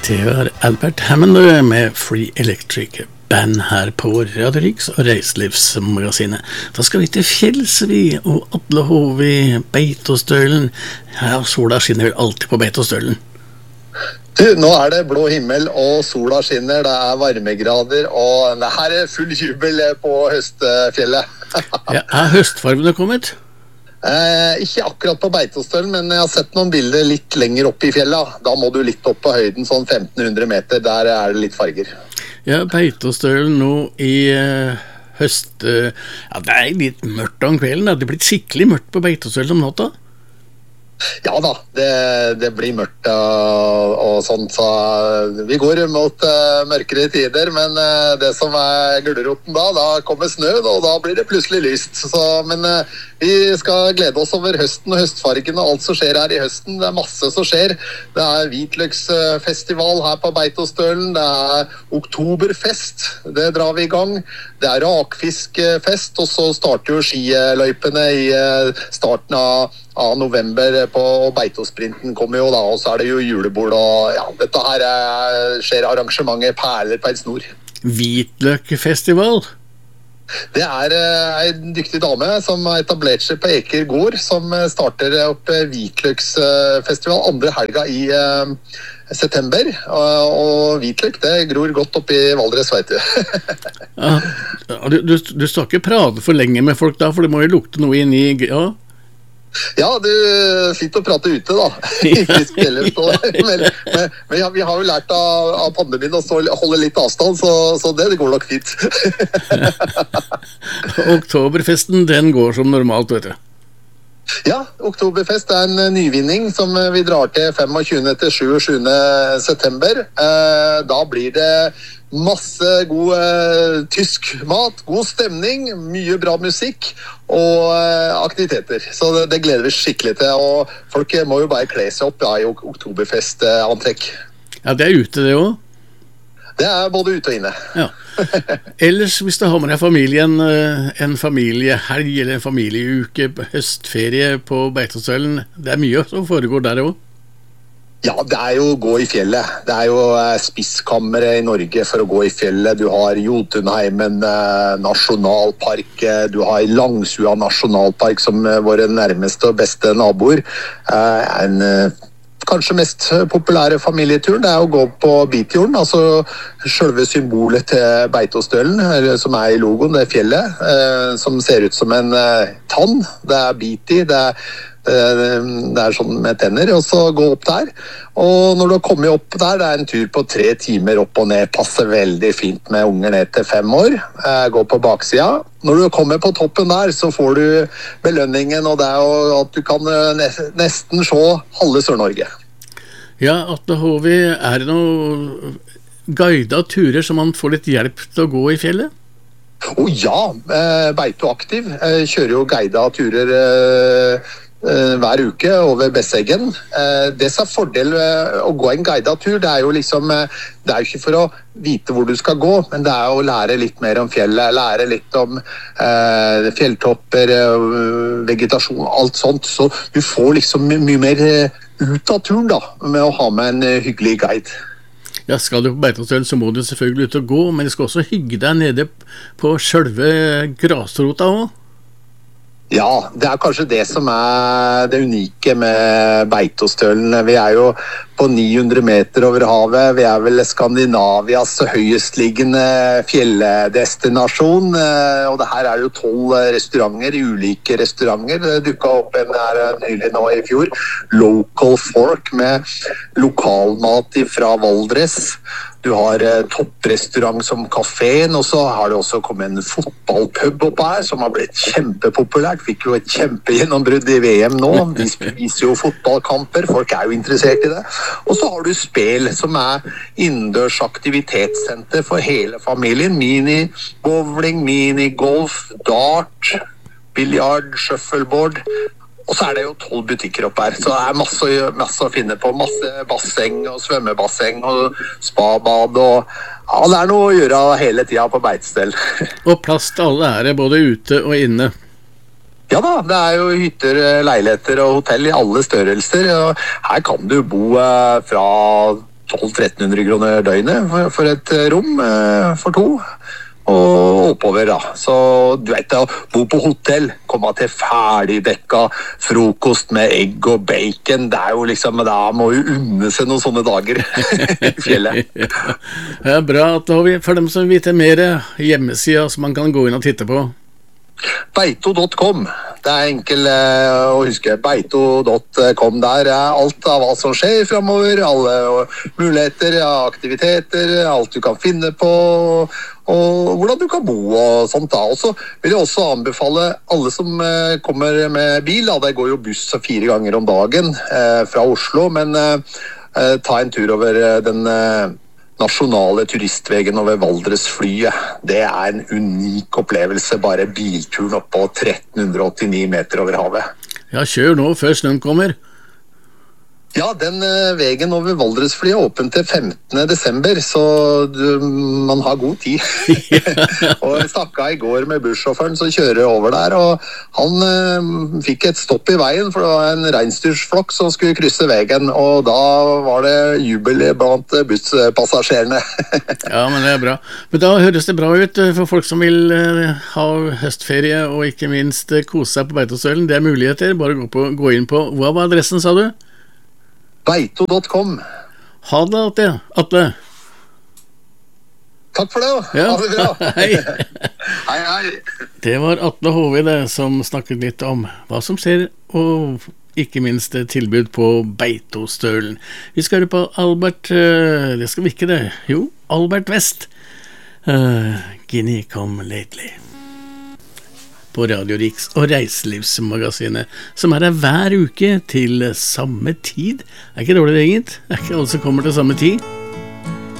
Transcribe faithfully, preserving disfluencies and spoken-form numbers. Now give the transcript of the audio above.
Det var Albert Hammond med Free Electric Band her på Radio Riks og Reiselivsmagasinet. Da skal vi til fjells, vi, og Atle Hove, Beitostølen. Ja, sola skinner vel alltid på Beitostølen. Du, nå er det blå himmel, og sola skinner, det er varmegrader, og det her er full jubel på høstfjellet. Ja, er høstfarvene kommet? Eh, ikke akkurat på Beitostølen, men jeg har sett noen bilder litt lenger opp i fjellet. Da må du litt opp på høyden, sånn femten hundre meter, der er det litt farger. Ja, Beitostølen nå i uh, høst... Uh, ja, det er litt mørkt om kvelden, da. Det er blitt skikkelig mørkt på Beitostølen om natta. Ja da, det, det blir mørkt og, og sånt, så vi går mot uh, mørkere tider, men uh, det som er gulroten da, da kommer snø, og da blir det plutselig lyst. Så, men uh, vi skal glede oss over høsten og høstfargen og alt som skjer her i høsten. Det er masse som skjer. Det er hvitløksfestival her på Beitostølen, det er oktoberfest, det drar vi i gang. Det er rakfiskfest, og så starter jo skiløypene i uh, starten av av november på Beitosprinten kommer jo da, og så er det jo julebord, og ja, dette her er, skjer arrangementet perler på en snor. Hvitløkfestival? Det er uh, en dyktig dame som har etablert seg på Eker gård, som starter opp hvitløksfestival andre helga i uh, september, og, og hvitløk, det gror godt opp i Valdres, vet du. Ja, du, du, du skal ikke prate for lenge med folk da, for det må jo lukte noe inn i... Ja. Ja, du sitter og prater ute da. men, men, men ja, vi har jo lært av, av pandemien å holde litt avstand, så, så det, det går nok fint. Oktoberfesten, den går som normalt, vet du. Ja, Oktoberfest er en nyvinning som vi drar til tjuende til sjuogtyvende september. Eh, da blir det masse god eh, tysk mat, god stemning, mye bra musikk og eh, aktiviteter. Så det, det gleder vi skikkelig til, og folk må jo bare kle seg opp ja, i oktoberfestantrekk. Ja, det er ute det også. Det er både ute og inne. Ja. Ellers, hvis du har med deg familien, en familiehelg eller en familieuke, høstferie på Beitostølen, det er mye som foregår der også. Ja, det er jo å gå i fjellet. Det er jo spisskammeret i Norge for å gå i fjellet. Du har Jotunheimen nasjonalpark, du har Langsua nasjonalpark som våre nærmeste og beste naboer. En kanskje mest populære familieturen, det er å gå på Beitjorden, altså selve symbolet til Beitostølen, som er i logoen, det er fjellet, eh, som ser ut som en eh, tann. Det er Beiti, det er, eh, det er sånn med tenner, og så gå opp der. Og når du har kommet opp der, det er en tur på tre timer opp og ned, passer veldig fint med unger ned til fem år, eh, gå på baksida. Når du kommer på toppen der, så får du belønningen, og det er jo at du kan nesten se halve Sør-Norge. Ja, Atle Hove, er det noen guidet turer som man får litt hjelp til å gå i fjellet? Å oh, ja, eh, Beito Aktiv eh, kjører jo guidet turer eh, hver uke over Besseggen. Det som er fordel å gå en guidet tur, det er jo liksom, det er jo ikke for å vite hvor du skal gå, men det er å lære litt mer om fjellet, lære litt om eh, fjelltopper, vegetasjon, alt sånt, så du får liksom mye mer ut av turen da, med å ha med en hyggelig guide. Ja, skal du på Beitostølen så må du selvfølgelig ut og gå, men du skal også hygge deg nede på selve grasrota også. Ja, det er kanskje det som er det unike med Beitostølen. Vi er jo på ni hundre meter over havet. Vi er vel Skandinavias høyestliggende fjelldestinasjon. Og det her er jo tolv restauranter, ulike restauranter. Det dukket opp en her nylig nå i fjor. Local Fork med lokalmat fra Valdres. Du har eh, topprestaurant som kaféen, og så har det også kommet en fotballpub oppe her, som har blitt kjempepopulært. Fikk jo et kjempegjennombrudd i V M nå. De viser jo fotballkamper, folk er jo interessert i det. Og så har du Spel, som er innendørs aktivitetssenter for hele familien. Mini-bowling, mini-golf, dart, biljard, shuffleboard. Og så er det jo tolv butikker oppe her, så det er masse, masse å finne på. Masse basseng og svømmebasseng og spabad og ja, det er noe å gjøre hele tiden på Beitostølen. Og plass til alle er det, både ute og inne. Ja da, det er jo hytter, leiligheter og hotell i alle størrelser. Og her kan du bo fra tolv til tretten hundre kroner døgnet for, for et rom eh, for to. Og oppover da, så du vet da, bo på hotell, komme til ferdigdekka frokost med egg og bacon, det er jo liksom, da må jo unne seg noen sånne dager i fjellet. Ja, bra at da har vi, for dem som vil vite mer, hjemmesida som man kan gå inn og titte på. Beito punktum com, det er enkel eh, å huske, beito punktum com, der er alt av hva som skjer fremover, alle muligheter, aktiviteter, alt du kan finne på, og hvordan du kan bo og sånt da. Og så vil jeg også anbefale alle som eh, kommer med bil, da, det går jo buss fire ganger om dagen eh, fra Oslo, men eh, ta en tur over den eh, nasjonale turistvegen over Valdresflyet. Det er en unik opplevelse, bare bilturen opp på tretten åttini meter over havet. Ja, kjør nå før snøen kommer. Ja, den uh, vegen over Valdresflyet er åpen til femtende desember, så du, man har god tid. Og jeg snakket i går med bussjåføren som kjører over der, og han uh, fikk et stopp i veien, for det var en reinsdyrsflokk som skulle krysse vegen, og da var det jubel blant busspassasjerene. Ja, men det er bra. Men da høres det bra ut for folk som vil uh, ha høstferie, og ikke minst uh, kose seg på Beitostølen. Det er muligheter, bare gå, på, gå inn på, hva var adressen, sa du? Beito punktum com. Ha det, Atle. Atle. Takk for det. Ja. Ha det bra. Hei. Hei, hei. Det var Atle Håvi det, som snakket litt om hva som skjer, og ikke minst tilbud på Beitostølen. Vi skal høre på Albert, det skal vi ikke det, jo, Albert West. Uh, Guinea Come Lately. På Radio Riks og Reiselivsmagasinet, som er her hver uke til samme tid. Er ikke dårlig, egentlig? Er ikke alle som kommer til samme tid?